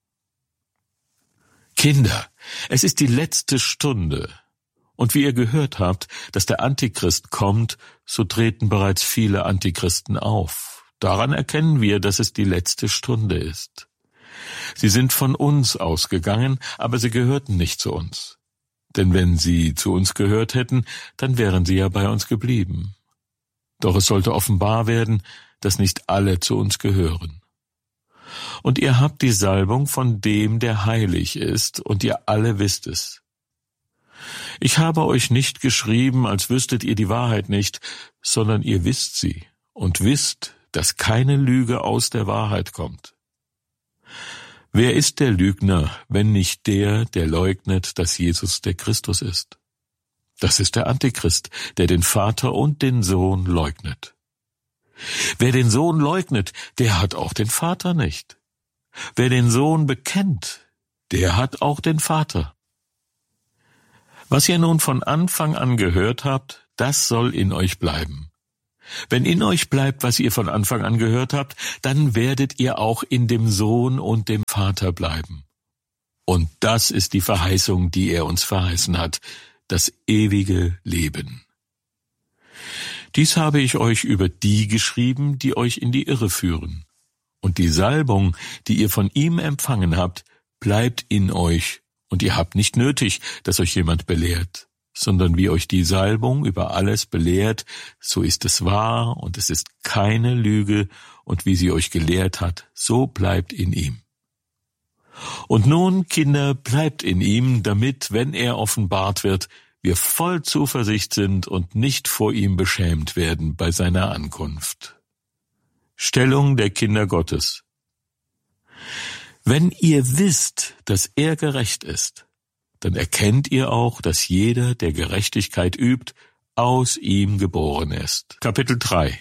S1: Kinder, es ist die letzte Stunde. Und wie ihr gehört habt, dass der Antichrist kommt, so treten bereits viele Antichristen auf. Daran erkennen wir, dass es die letzte Stunde ist. Sie sind von uns ausgegangen, aber sie gehörten nicht zu uns. Denn wenn sie zu uns gehört hätten, dann wären sie ja bei uns geblieben. Doch es sollte offenbar werden, dass nicht alle zu uns gehören. Und ihr habt die Salbung von dem, der heilig ist, und ihr alle wisst es. Ich habe euch nicht geschrieben, als wüsstet ihr die Wahrheit nicht, sondern ihr wisst sie und wisst, dass keine Lüge aus der Wahrheit kommt. Wer ist der Lügner, wenn nicht der, der leugnet, dass Jesus der Christus ist? Das ist der Antichrist, der den Vater und den Sohn leugnet. Wer den Sohn leugnet, der hat auch den Vater nicht. Wer den Sohn bekennt, der hat auch den Vater. Was ihr nun von Anfang an gehört habt, das soll in euch bleiben. Wenn in euch bleibt, was ihr von Anfang an gehört habt, dann werdet ihr auch in dem Sohn und dem Vater bleiben. Und das ist die Verheißung, die er uns verheißen hat, das ewige Leben. Dies habe ich euch über die geschrieben, die euch in die Irre führen. Und die Salbung, die ihr von ihm empfangen habt, bleibt in euch, und ihr habt nicht nötig, dass euch jemand belehrt, sondern wie euch die Salbung über alles belehrt, so ist es wahr und es ist keine Lüge, und wie sie euch gelehrt hat, so bleibt in ihm. Und nun, Kinder, bleibt in ihm, damit, wenn er offenbart wird, wir voll Zuversicht sind und nicht vor ihm beschämt werden bei seiner Ankunft. Stellung der Kinder Gottes. Wenn ihr wisst, dass er gerecht ist, dann erkennt ihr auch, dass jeder, der Gerechtigkeit übt, aus ihm geboren ist. Kapitel drei.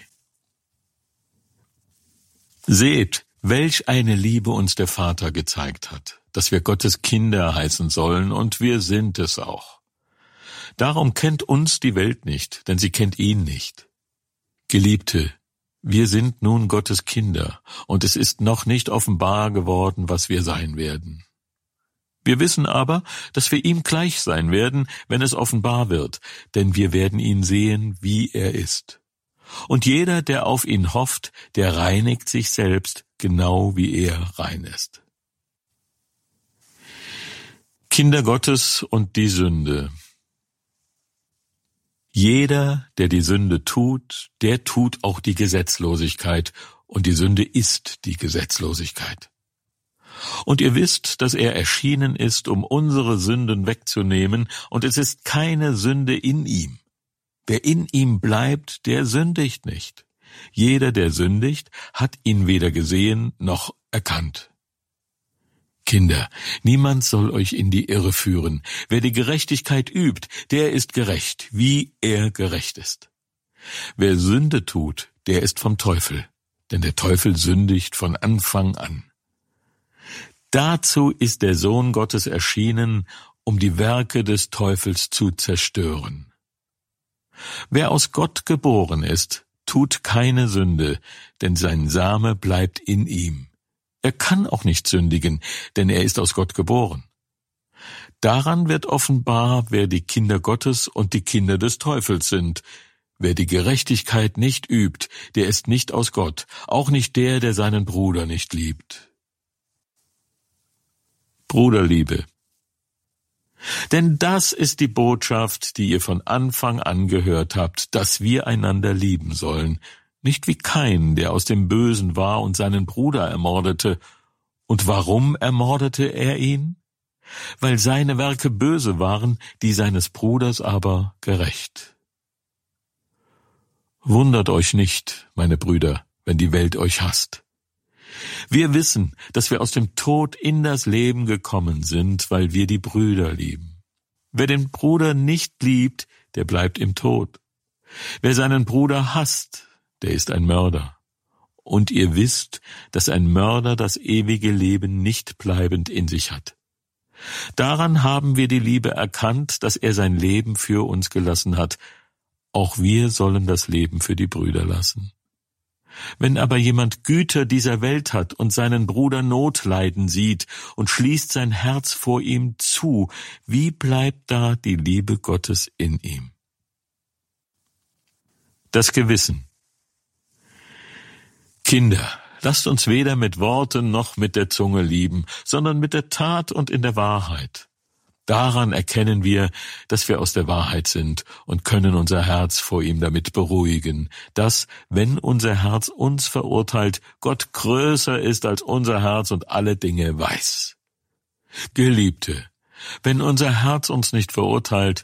S1: Seht, welch eine Liebe uns der Vater gezeigt hat, dass wir Gottes Kinder heißen sollen, und wir sind es auch. Darum kennt uns die Welt nicht, denn sie kennt ihn nicht. Geliebte, wir sind nun Gottes Kinder, und es ist noch nicht offenbar geworden, was wir sein werden. Wir wissen aber, dass wir ihm gleich sein werden, wenn es offenbar wird, denn wir werden ihn sehen, wie er ist. Und jeder, der auf ihn hofft, der reinigt sich selbst, genau wie er rein ist. Kinder Gottes und die Sünde. Jeder, der die Sünde tut, der tut auch die Gesetzlosigkeit, und die Sünde ist die Gesetzlosigkeit. Und ihr wisst, dass er erschienen ist, um unsere Sünden wegzunehmen, und es ist keine Sünde in ihm. Wer in ihm bleibt, der sündigt nicht. Jeder, der sündigt, hat ihn weder gesehen noch erkannt. Kinder, niemand soll euch in die Irre führen. Wer die Gerechtigkeit übt, der ist gerecht, wie er gerecht ist. Wer Sünde tut, der ist vom Teufel, denn der Teufel sündigt von Anfang an. Dazu ist der Sohn Gottes erschienen, um die Werke des Teufels zu zerstören. Wer aus Gott geboren ist, tut keine Sünde, denn sein Same bleibt in ihm. Er kann auch nicht sündigen, denn er ist aus Gott geboren. Daran wird offenbar, wer die Kinder Gottes und die Kinder des Teufels sind. Wer die Gerechtigkeit nicht übt, der ist nicht aus Gott, auch nicht der, der seinen Bruder nicht liebt. Bruderliebe. Denn das ist die Botschaft, die ihr von Anfang an gehört habt, dass wir einander lieben sollen, nicht wie Kain, der aus dem Bösen war und seinen Bruder ermordete. Und warum ermordete er ihn? Weil seine Werke böse waren, die seines Bruders aber gerecht. Wundert euch nicht, meine Brüder, wenn die Welt euch hasst. Wir wissen, dass wir aus dem Tod in das Leben gekommen sind, weil wir die Brüder lieben. Wer den Bruder nicht liebt, der bleibt im Tod. Wer seinen Bruder hasst, der ist ein Mörder. Und ihr wisst, dass ein Mörder das ewige Leben nicht bleibend in sich hat. Daran haben wir die Liebe erkannt, dass er sein Leben für uns gelassen hat. Auch wir sollen das Leben für die Brüder lassen. Wenn aber jemand Güter dieser Welt hat und seinen Bruder Not leiden sieht und schließt sein Herz vor ihm zu, wie bleibt da die Liebe Gottes in ihm? Das Gewissen. Kinder, lasst uns weder mit Worten noch mit der Zunge lieben, sondern mit der Tat und in der Wahrheit. Daran erkennen wir, dass wir aus der Wahrheit sind und können unser Herz vor ihm damit beruhigen, dass, wenn unser Herz uns verurteilt, Gott größer ist als unser Herz und alle Dinge weiß. Geliebte, wenn unser Herz uns nicht verurteilt,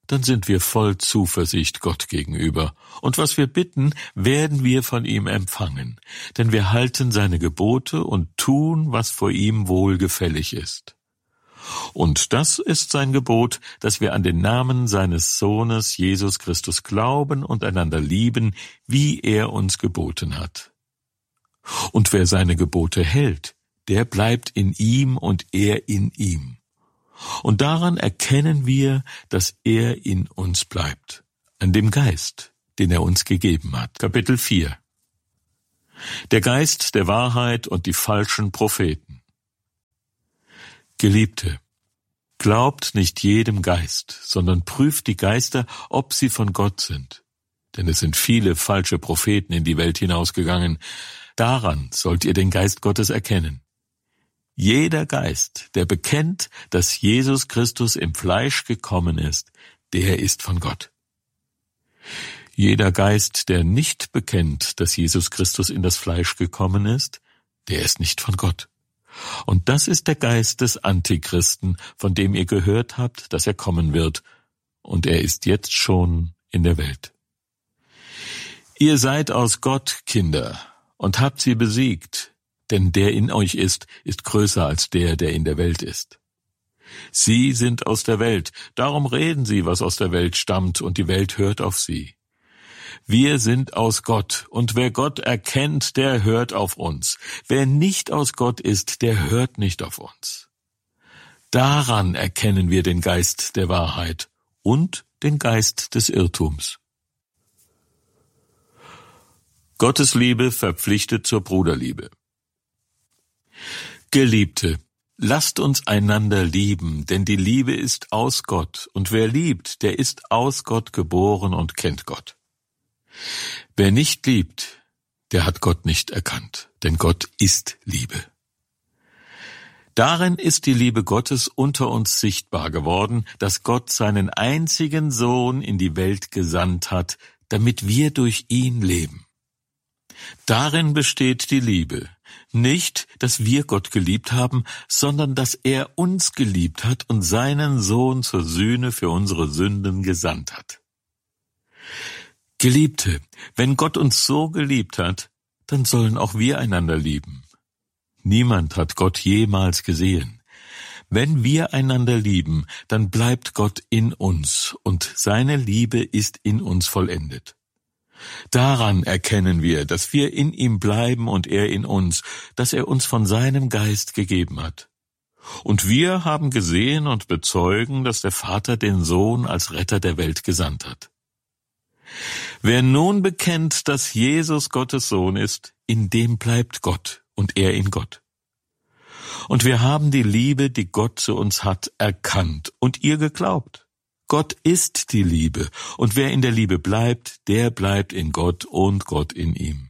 S1: dann sind wir voll Zuversicht Gott gegenüber. Und was wir bitten, werden wir von ihm empfangen. Denn wir halten seine Gebote und tun, was vor ihm wohlgefällig ist. Und das ist sein Gebot, dass wir an den Namen seines Sohnes Jesus Christus glauben und einander lieben, wie er uns geboten hat. Und wer seine Gebote hält, der bleibt in ihm und er in ihm. Und daran erkennen wir, dass er in uns bleibt, an dem Geist, den er uns gegeben hat. Kapitel vier. Der Geist der Wahrheit und die falschen Propheten. Geliebte, glaubt nicht jedem Geist, sondern prüft die Geister, ob sie von Gott sind. Denn es sind viele falsche Propheten in die Welt hinausgegangen. Daran sollt ihr den Geist Gottes erkennen. Jeder Geist, der bekennt, dass Jesus Christus im Fleisch gekommen ist, der ist von Gott. Jeder Geist, der nicht bekennt, dass Jesus Christus in das Fleisch gekommen ist, der ist nicht von Gott. Und das ist der Geist des Antichristen, von dem ihr gehört habt, dass er kommen wird, und er ist jetzt schon in der Welt. Ihr seid aus Gott Kinder und habt sie besiegt, denn der in euch ist, ist größer als der, der in der Welt ist. Sie sind aus der Welt, darum reden sie, was aus der Welt stammt, und die Welt hört auf sie. Wir sind aus Gott, und wer Gott erkennt, der hört auf uns. Wer nicht aus Gott ist, der hört nicht auf uns. Daran erkennen wir den Geist der Wahrheit und den Geist des Irrtums. Gottes Liebe verpflichtet zur Bruderliebe. Geliebte, lasst uns einander lieben, denn die Liebe ist aus Gott, und wer liebt, der ist aus Gott geboren und kennt Gott. Wer nicht liebt, der hat Gott nicht erkannt, denn Gott ist Liebe. Darin ist die Liebe Gottes unter uns sichtbar geworden, dass Gott seinen einzigen Sohn in die Welt gesandt hat, damit wir durch ihn leben. Darin besteht die Liebe. Nicht, dass wir Gott geliebt haben, sondern dass er uns geliebt hat und seinen Sohn zur Sühne für unsere Sünden gesandt hat. Geliebte, wenn Gott uns so geliebt hat, dann sollen auch wir einander lieben. Niemand hat Gott jemals gesehen. Wenn wir einander lieben, dann bleibt Gott in uns und seine Liebe ist in uns vollendet. Daran erkennen wir, dass wir in ihm bleiben und er in uns, dass er uns von seinem Geist gegeben hat. Und wir haben gesehen und bezeugen, dass der Vater den Sohn als Retter der Welt gesandt hat. Wer nun bekennt, dass Jesus Gottes Sohn ist, in dem bleibt Gott und er in Gott. Und wir haben die Liebe, die Gott zu uns hat, erkannt und ihr geglaubt. Gott ist die Liebe, und wer in der Liebe bleibt, der bleibt in Gott und Gott in ihm.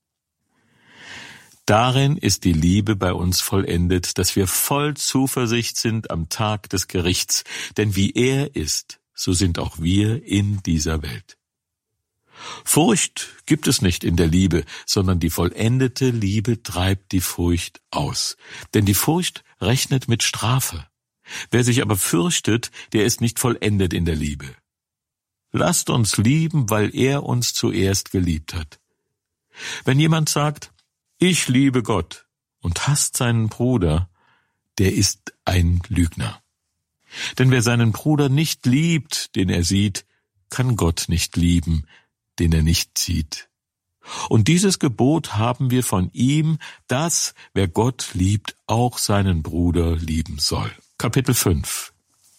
S1: Darin ist die Liebe bei uns vollendet, dass wir voll Zuversicht sind am Tag des Gerichts, denn wie er ist, so sind auch wir in dieser Welt. Furcht gibt es nicht in der Liebe, sondern die vollendete Liebe treibt die Furcht aus, denn die Furcht rechnet mit Strafe. Wer sich aber fürchtet, der ist nicht vollendet in der Liebe. Lasst uns lieben, weil er uns zuerst geliebt hat. Wenn jemand sagt, ich liebe Gott und hasst seinen Bruder, der ist ein Lügner. Denn wer seinen Bruder nicht liebt, den er sieht, kann Gott nicht lieben, den er nicht sieht. Und dieses Gebot haben wir von ihm, dass, wer Gott liebt, auch seinen Bruder lieben soll. Kapitel fünf.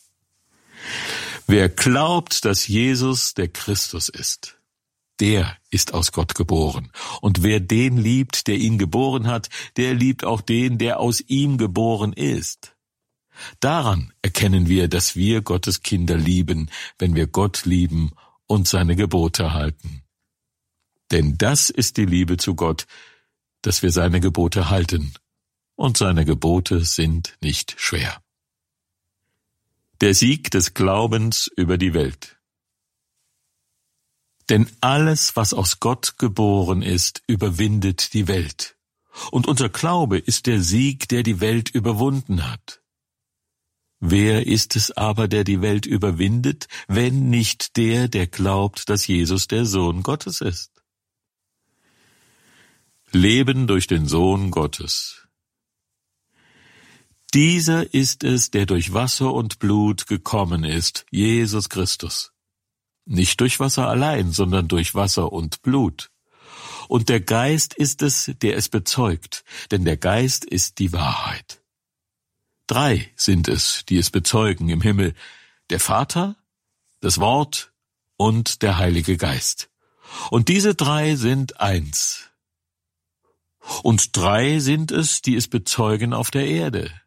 S1: Wer glaubt, dass Jesus der Christus ist, der ist aus Gott geboren. Und wer den liebt, der ihn geboren hat, der liebt auch den, der aus ihm geboren ist. Daran erkennen wir, dass wir Gottes Kinder lieben, wenn wir Gott lieben und seine Gebote halten. Denn das ist die Liebe zu Gott, dass wir seine Gebote halten. Und seine Gebote sind nicht schwer. Der Sieg des Glaubens über die Welt. Denn alles, was aus Gott geboren ist, überwindet die Welt. Und unser Glaube ist der Sieg, der die Welt überwunden hat. Wer ist es aber, der die Welt überwindet, wenn nicht der, der glaubt, dass Jesus der Sohn Gottes ist? Leben durch den Sohn Gottes. Dieser ist es, der durch Wasser und Blut gekommen ist, Jesus Christus. Nicht durch Wasser allein, sondern durch Wasser und Blut. Und der Geist ist es, der es bezeugt, denn der Geist ist die Wahrheit. Drei sind es, die es bezeugen im Himmel: der Vater, das Wort und der Heilige Geist. Und diese drei sind eins. Und drei sind es, die es bezeugen auf der Erde: